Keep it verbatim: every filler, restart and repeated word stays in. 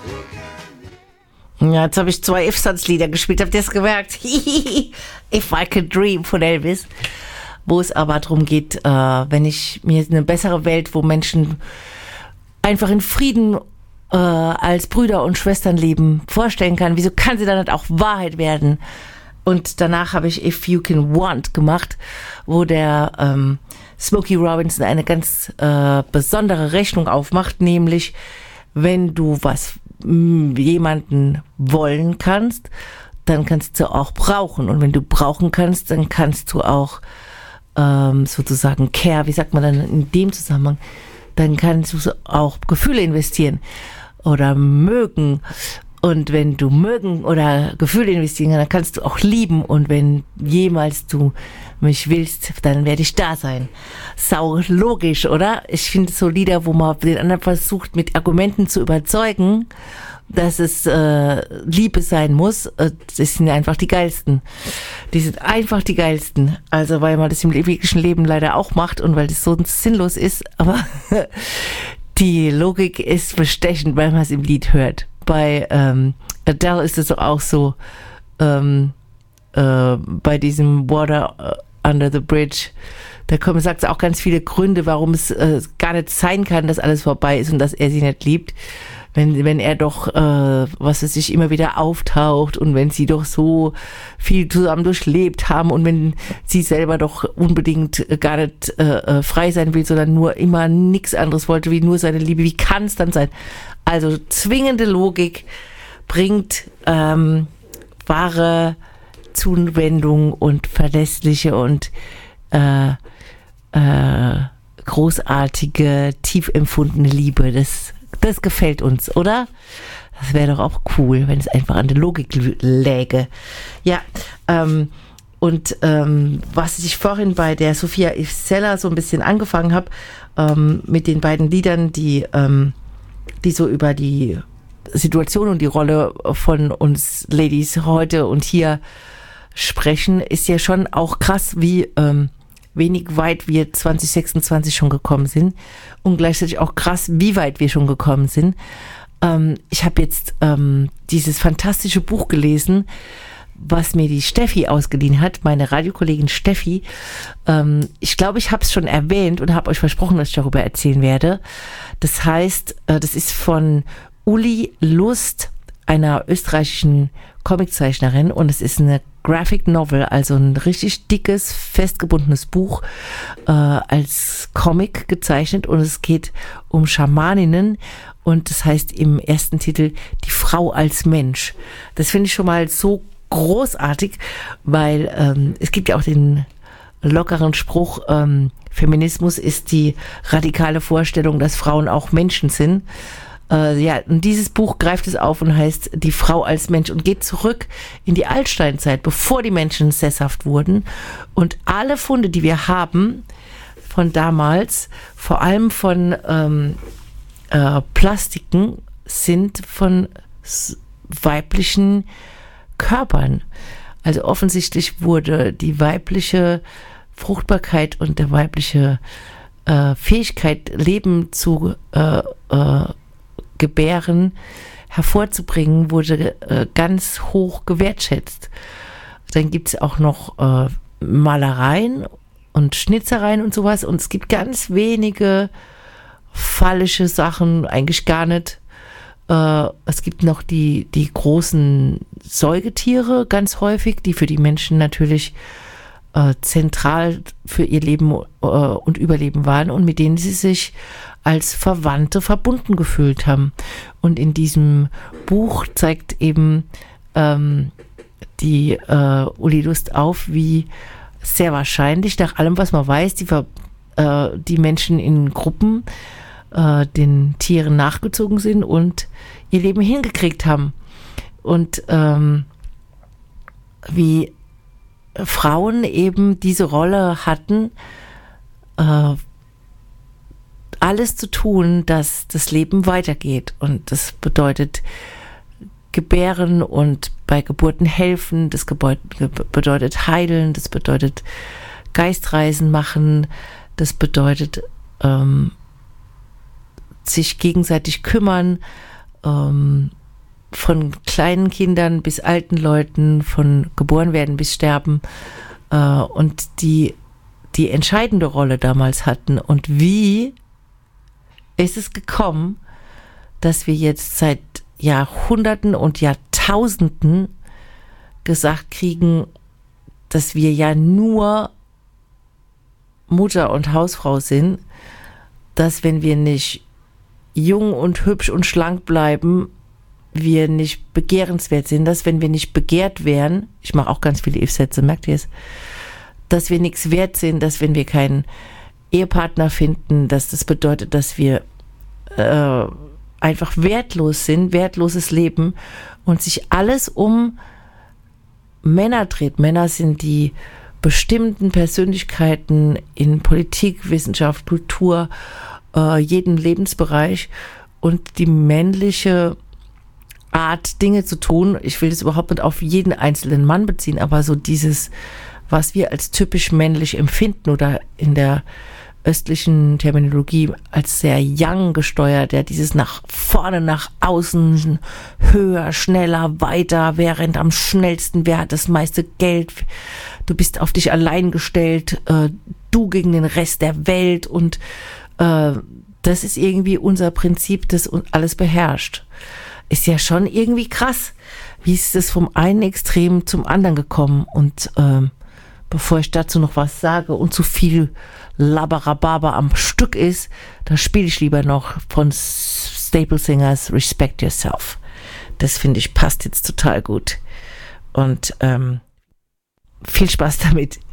Ja, jetzt habe ich zwei If-Satz-Lieder gespielt. Habt ihr es gemerkt? If I Could Dream von Elvis. Wo es aber darum geht, äh, wenn ich mir eine bessere Welt, wo Menschen einfach in Frieden äh, als Brüder und Schwestern leben, vorstellen kann. Wieso kann sie dann nicht auch Wahrheit werden? Und danach habe ich If You Can Want gemacht, wo der ähm, Smokey Robinson eine ganz äh, besondere Rechnung aufmacht, nämlich wenn du was mh, jemanden wollen kannst, dann kannst du auch brauchen. Und wenn du brauchen kannst, dann kannst du auch ähm, sozusagen care, wie sagt man dann in dem Zusammenhang, dann kannst du auch Gefühle investieren oder mögen. Und wenn du mögen oder Gefühle investieren kannst, dann kannst du auch lieben. Und wenn jemals du mich willst, dann werde ich da sein. Sau logisch, oder? Ich finde so Lieder, wo man den anderen versucht, mit Argumenten zu überzeugen, dass es äh, Liebe sein muss, äh, das sind einfach die geilsten. Die sind einfach die geilsten. Also weil man das im wirklichen Leben leider auch macht und weil das so sinnlos ist. Aber die Logik ist bestechend, weil man es im Lied hört. Bei ähm, Adele ist es auch so, ähm, äh, bei diesem Water Under the Bridge, da kommen, sagt es auch ganz viele Gründe, warum es äh, gar nicht sein kann, dass alles vorbei ist und dass er sie nicht liebt. Wenn, wenn er doch, äh, was weiß ich, immer wieder auftaucht und wenn sie doch so viel zusammen durchlebt haben und wenn sie selber doch unbedingt gar nicht äh, frei sein will, sondern nur immer nichts anderes wollte, wie nur seine Liebe, wie kann es dann sein? Also zwingende Logik bringt ähm, wahre Zuwendung und verlässliche und äh, äh, großartige, tief empfundene Liebe. Das, das gefällt uns, oder? Das wäre doch auch cool, wenn es einfach an der Logik läge. Ja, ähm, und ähm, was ich vorhin bei der Sophia Ifsella so ein bisschen angefangen habe, ähm, mit den beiden Liedern, die ähm, die so über die Situation und die Rolle von uns Ladies heute und hier sprechen, ist ja schon auch krass, wie ähm, wenig weit wir zwanzig sechsundzwanzig schon gekommen sind und gleichzeitig auch krass, wie weit wir schon gekommen sind. Ähm, ich habe jetzt ähm, dieses fantastische Buch gelesen, was mir die Steffi ausgeliehen hat, meine Radiokollegin Steffi. Ähm, ich glaube, ich habe es schon erwähnt und habe euch versprochen, dass ich darüber erzählen werde. Das heißt, äh, das ist von Uli Lust, einer österreichischen Comiczeichnerin, und es ist eine Graphic Novel, also ein richtig dickes, festgebundenes Buch äh, als Comic gezeichnet, und es geht um Schamaninnen und das heißt im ersten Titel Die Frau als Mensch. Das finde ich schon mal so großartig, weil ähm, es gibt ja auch den lockeren Spruch, ähm, Feminismus ist die radikale Vorstellung, dass Frauen auch Menschen sind. Äh, ja, und dieses Buch greift es auf und heißt Die Frau als Mensch und geht zurück in die Altsteinzeit, bevor die Menschen sesshaft wurden. Und alle Funde, die wir haben von damals, vor allem von ähm, äh, Plastiken, sind von s- weiblichen Körpern. Also offensichtlich wurde die weibliche Fruchtbarkeit und der weibliche äh, Fähigkeit, Leben zu äh, äh, gebären, hervorzubringen, wurde äh, ganz hoch gewertschätzt. Dann gibt es auch noch äh, Malereien und Schnitzereien und sowas, und es gibt ganz wenige phallische Sachen, eigentlich gar nicht. Äh, es gibt noch die, die großen Säugetiere ganz häufig, die für die Menschen natürlich äh, zentral für ihr Leben äh, und Überleben waren und mit denen sie sich als Verwandte verbunden gefühlt haben. Und in diesem Buch zeigt eben ähm, die äh, Uli Lust auf, wie sehr wahrscheinlich, nach allem, was man weiß, die, äh, die Menschen in Gruppen äh, den Tieren nachgezogen sind und ihr Leben hingekriegt haben. Und ähm, wie Frauen eben diese Rolle hatten, äh, alles zu tun, dass das Leben weitergeht. Und das bedeutet gebären und bei Geburten helfen, das bedeutet heilen, das bedeutet Geistreisen machen, das bedeutet ähm, sich gegenseitig kümmern, ähm, von kleinen Kindern bis alten Leuten, von geboren werden bis sterben, äh, und die die entscheidende Rolle damals hatten. Und wie ist es gekommen, dass wir jetzt seit Jahrhunderten und Jahrtausenden gesagt kriegen, dass wir ja nur Mutter und Hausfrau sind, dass wenn wir nicht jung und hübsch und schlank bleiben, wir nicht begehrenswert sind, dass wenn wir nicht begehrt wären, ich mache auch ganz viele If-Sätze, merkt ihr es, dass wir nichts wert sind, dass wenn wir keinen Ehepartner finden, dass das bedeutet, dass wir äh, einfach wertlos sind, wertloses Leben und sich alles um Männer dreht. Männer sind die bestimmten Persönlichkeiten in Politik, Wissenschaft, Kultur, äh, jeden Lebensbereich, und die männliche Art, Dinge zu tun, ich will das überhaupt nicht auf jeden einzelnen Mann beziehen, aber so dieses, was wir als typisch männlich empfinden oder in der östlichen Terminologie als sehr young gesteuert, der dieses nach vorne, nach außen, höher, schneller, weiter, wer rennt am schnellsten, wer hat das meiste Geld, du bist auf dich allein gestellt, äh, du gegen den Rest der Welt, und äh, das ist irgendwie unser Prinzip, das alles beherrscht. Ist ja schon irgendwie krass, wie ist es vom einen Extrem zum anderen gekommen, und äh, bevor ich dazu noch was sage und zu viel Labarababa am Stück ist, da spiele ich lieber noch von Staple Singers Respect Yourself. Das finde ich passt jetzt total gut. Und ähm, viel Spaß damit.